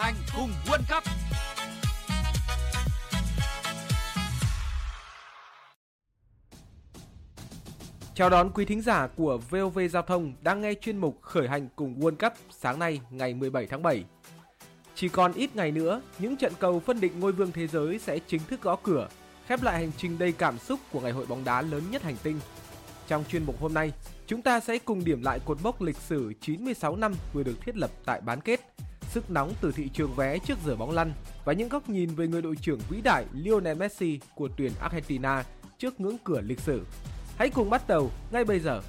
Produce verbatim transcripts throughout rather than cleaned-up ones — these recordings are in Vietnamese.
Anh cùng World Cup. Chào đón quý thính giả của vê o vê Giao thông đang nghe chuyên mục Khởi hành cùng World Cup sáng nay ngày mười bảy tháng bảy. Chỉ còn ít ngày nữa, những trận cầu phân định ngôi vương thế giới sẽ chính thức gõ cửa, khép lại hành trình đầy cảm xúc của ngày hội bóng đá lớn nhất hành tinh. Trong chuyên mục hôm nay, chúng ta sẽ cùng điểm lại cột mốc lịch sử chín mươi sáu năm vừa được thiết lập tại bán kết, sức nóng từ thị trường vé trước giờ bóng lăn và những góc nhìn về người đội trưởng vĩ đại Lionel Messi của tuyển Argentina trước ngưỡng cửa lịch sử. Hãy cùng bắt đầu ngay bây giờ.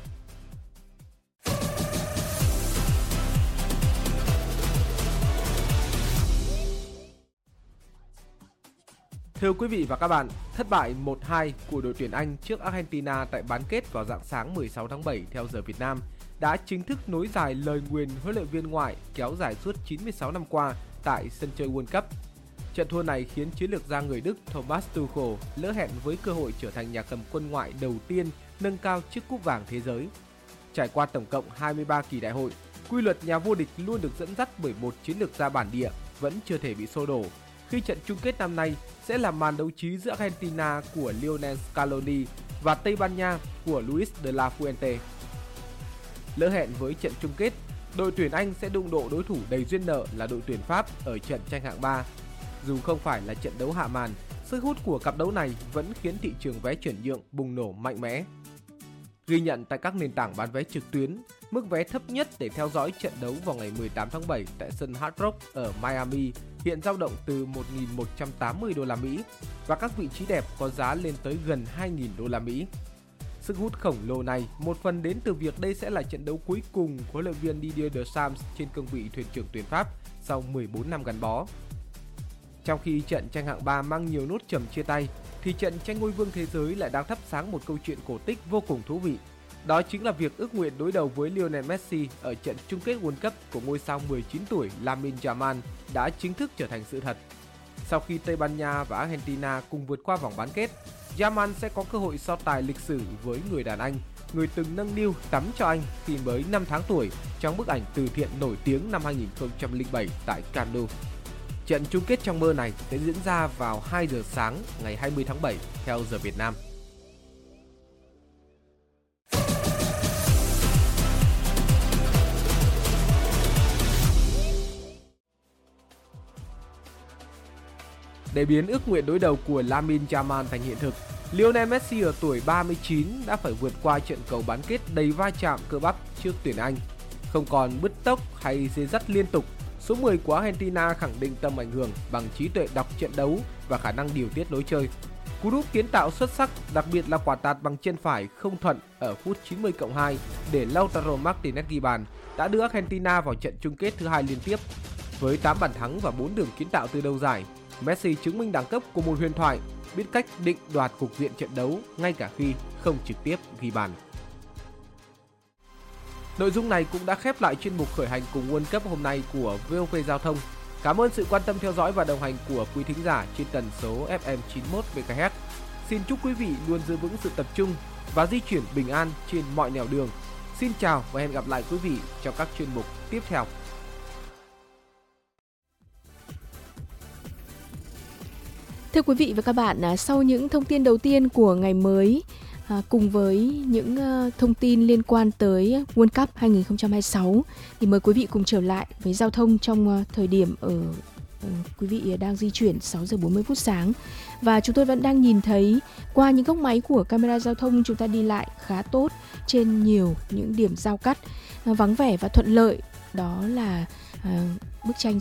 Thưa quý vị và các bạn, thất bại một hai của đội tuyển Anh trước Argentina tại bán kết vào rạng sáng mười sáu tháng bảy theo giờ Việt Nam đã chính thức nối dài lời nguyền huấn luyện viên ngoại kéo dài suốt chín mươi sáu năm qua tại sân chơi World Cup. Trận thua này khiến chiến lược gia người Đức Thomas Tuchel lỡ hẹn với cơ hội trở thành nhà cầm quân ngoại đầu tiên nâng cao chiếc cúp vàng thế giới. Trải qua tổng cộng hai mươi ba kỳ đại hội, quy luật nhà vô địch luôn được dẫn dắt bởi một chiến lược gia bản địa vẫn chưa thể bị xô đổ, khi trận chung kết năm nay sẽ là màn đấu trí giữa Argentina của Lionel Scaloni và Tây Ban Nha của Luis de la Fuente. Lỡ hẹn với trận chung kết, đội tuyển Anh sẽ đụng độ đối thủ đầy duyên nợ là đội tuyển Pháp ở trận tranh hạng ba. Dù không phải là trận đấu hạ màn, sức hút của cặp đấu này vẫn khiến thị trường vé chuyển nhượng bùng nổ mạnh mẽ. Ghi nhận tại các nền tảng bán vé trực tuyến, mức vé thấp nhất để theo dõi trận đấu vào ngày mười tám tháng bảy tại sân Hard Rock ở Miami hiện dao động từ một nghìn một trăm tám mươi đô la Mỹ và các vị trí đẹp có giá lên tới gần hai nghìn đô la Mỹ. Sức hút khổng lồ này một phần đến từ việc đây sẽ là trận đấu cuối cùng của huấn luyện viên Didier Deschamps trên cương vị thuyền trưởng tuyển Pháp sau mười bốn năm gắn bó. Trong khi trận tranh hạng ba mang nhiều nốt trầm chia tay, thì trận tranh ngôi vương thế giới lại đang thắp sáng một câu chuyện cổ tích vô cùng thú vị. Đó chính là việc ước nguyện đối đầu với Lionel Messi ở trận chung kết World Cup của ngôi sao mười chín tuổi Lamine Yamal đã chính thức trở thành sự thật. Sau khi Tây Ban Nha và Argentina cùng vượt qua vòng bán kết, Yamal sẽ có cơ hội so tài lịch sử với người đàn Anh, người từng nâng niu tắm cho Anh khi mới năm tháng tuổi trong bức ảnh từ thiện nổi tiếng năm hai nghìn không trăm lẻ bảy tại Camp Nou. Trận chung kết trong mơ này sẽ diễn ra vào hai giờ sáng ngày hai mươi tháng bảy theo giờ Việt Nam. Để biến ước nguyện đối đầu của Lamine Yamal thành hiện thực, Lionel Messi ở tuổi ba mươi chín đã phải vượt qua trận cầu bán kết đầy va chạm cơ bắp trước tuyển Anh. Không còn bứt tốc hay dê dắt liên tục, số mười của Argentina khẳng định tầm ảnh hưởng bằng trí tuệ đọc trận đấu và khả năng điều tiết lối chơi. Cú đúp kiến tạo xuất sắc, đặc biệt là quả tạt bằng chân phải không thuận ở phút chín mươi cộng hai để Lautaro Martinez ghi bàn đã đưa Argentina vào trận chung kết thứ hai liên tiếp. Với tám bàn thắng và bốn đường kiến tạo từ đầu giải, Messi chứng minh đẳng cấp của một huyền thoại, biết cách định đoạt cục diện trận đấu ngay cả khi không trực tiếp ghi bàn. Nội dung này cũng đã khép lại chuyên mục Khởi hành cùng World Cup hôm nay của vê o vê Giao thông. Cảm ơn sự quan tâm theo dõi và đồng hành của quý thính giả trên tần số ép em chín mươi mốt mê ga héc. Xin chúc quý vị luôn giữ vững sự tập trung và di chuyển bình an trên mọi nẻo đường. Xin chào và hẹn gặp lại quý vị trong các chuyên mục tiếp theo. Thưa quý vị và các bạn, sau những thông tin đầu tiên của ngày mới À, cùng với những uh, thông tin liên quan tới World Cup hai nghìn không trăm hai mươi sáu thì mời quý vị cùng trở lại với giao thông trong uh, thời điểm ở uh, quý vị đang di chuyển sáu giờ bốn mươi phút sáng. Và chúng tôi vẫn đang nhìn thấy qua những góc máy của camera giao thông chúng ta đi lại khá tốt trên nhiều những điểm giao cắt uh, vắng vẻ và thuận lợi. Đó là uh, bức tranh